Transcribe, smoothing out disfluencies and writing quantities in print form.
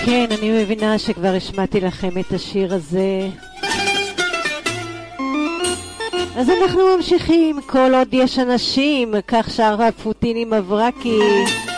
כן, אני מבינה שכבר השמעתי לכם את השיר הזה. אז אנחנו ממשיכים, כל עוד יש אנשים, כך שר הפוטין עם אברקי.